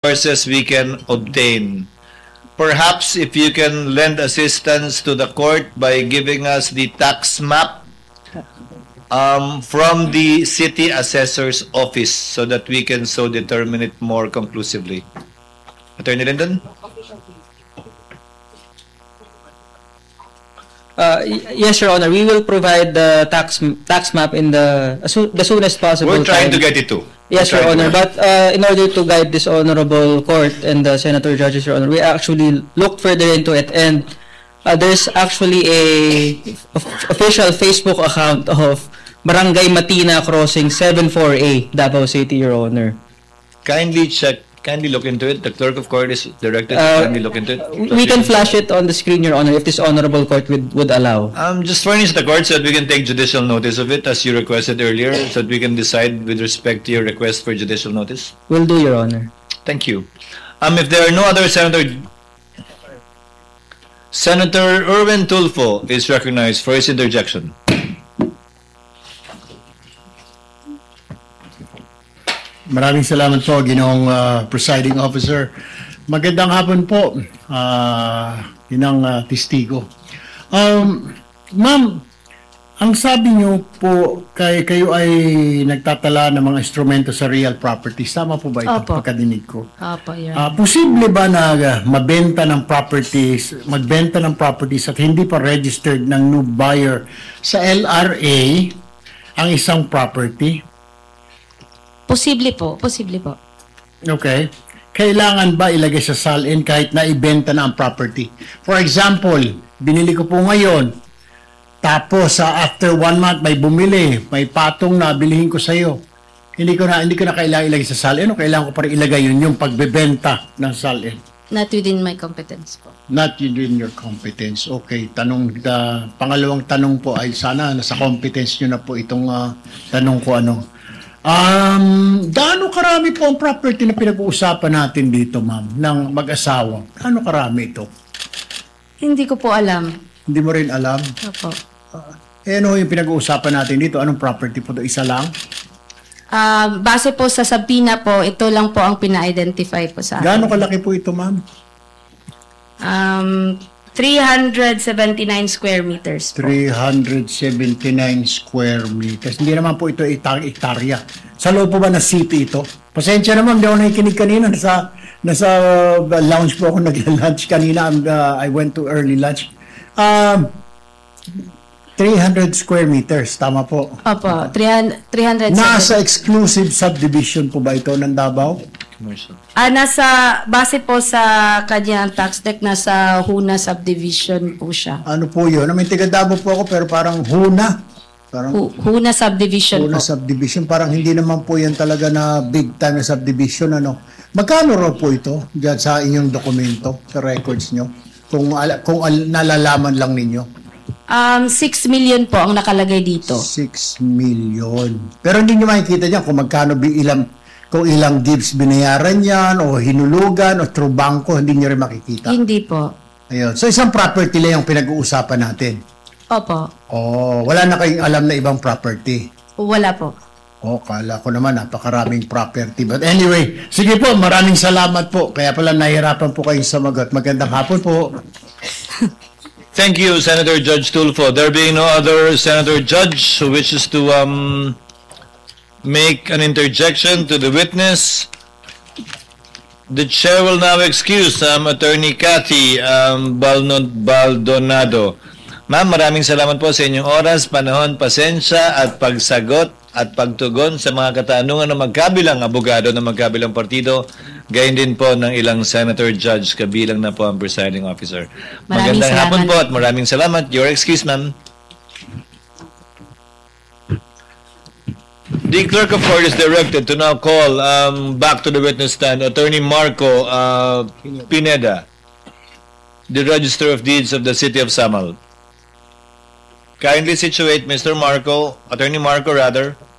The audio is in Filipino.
resources we can obtain. Perhaps if you can lend assistance to the court by giving us the tax map from the city assessor's office so that we can so determine it more conclusively. Attorney Lyndon? Yes, Your Honor. We will provide the tax map in the soonest possible. We're trying time. to get it too. Yes, Your Honor. But in order to guide this honorable court and the senator judges, Your Honor, we actually looked further into it, and there's actually a official Facebook account of Barangay Matina Crossing 74A, Davao City, Your Honor. Kindly look into it. The clerk of court is directed to kindly look into it. We can flash it on the screen, Your Honor, if this honorable court would allow. Just furnish the court so that we can take judicial notice of it as you requested earlier, so that we can decide with respect to your request for judicial notice. Will do, Your Honor. Thank you. If there are no other Senator Erwin Tulfo is recognized for his interjection. Maraming salamat po, Ginoong Presiding Officer. Magandang hapon po, Ginang Testigo. Ma'am, ang sabi niyo po, kayo ay nagtatala ng mga instrumento sa real properties. Tama po ba ito? Opo. Pagkadinig ko. Opo, yun. Posible ba na magbenta ng properties at hindi pa registered ng new buyer sa LRA ang isang property? Posible po. Okay. Kailangan ba ilagay sa SALN kahit na ibenta na ang property? For example, binili ko po ngayon, tapos after 1 month may bumili, may patong na bilihin ko sa iyo. Hindi ko na kailangan ilagay sa SALN o kailangan ko pa rin ilagay yung pagbebenta ng SALN? Not within my competence po. Not within your competence. Okay. Pangalawang tanong po ay sana nasa competence nyo na po itong tanong ko gaano karami po ang property na pinag-uusapan natin dito, ma'am, ng mag-asawa? Gaano karami ito? Hindi ko po alam. Hindi mo rin alam? Opo. Ano yung pinag-uusapan natin dito? Anong property po ito? Isa lang? Base po sa subpoena po, ito lang po ang pina-identify po sa akin. Gaano kalaki po ito, ma'am? 379 square meters po. 379 square meters. Hindi naman po ito hektarya. Sa loob po ba na city ito? Pasensya naman, hindi ako nakikinig kanina. Nasa lounge po ako nag-lunch kanina. I went to early lunch. 300 square meters, tama po? Opo, 300. Nasa exclusive subdivision po ba ito ng Davao? Nasa, base po sa kanyang tax deck, nasa Huna subdivision po siya. Ano po yun? May taga Davao po ako pero parang Huna. Huna subdivision Huna po. subdivision. Parang hindi naman po yan talaga na big time na subdivision. Magkano raw po ito dyan sa inyong dokumento, sa records nyo? Kung nalalaman lang ninyo. 6 million po ang nakalagay dito. 6 million. Pero hindi nyo makikita dyan kung magkano kung ilang dibs binayaran yan o hinulugan o through bangko, hindi nyo rin makikita. Hindi po. Ayun. So isang property lang yung pinag-uusapan natin. Opo. Wala na kayong alam na ibang property. Wala po. Kala ko naman napakaraming property. But anyway, sige po, maraming salamat po. Kaya pala nahihirapan po kayong samagot. Magandang hapon po. Thank you, Senator Judge Tulfo. There being no other Senator Judge who wishes to make an interjection to the witness, the chair will now excuse Attorney Cathy Baldonado. Ma'am, maraming salamat po sa inyong oras, panahon, pasensya at pagsagot at pagtugon sa mga katanungan ng magkabilang abogado ng magkabilang partido, gayon din po ng ilang Senator Judge, kabilang na po ang presiding officer. Magandang hapon po at maraming salamat. Your excuse, ma'am. The clerk of court is directed to now call back to the witness stand Attorney Marco Pineda, the Register of Deeds of the City of Samal. Kindly situate Mr. Marco, Attorney Marco rather.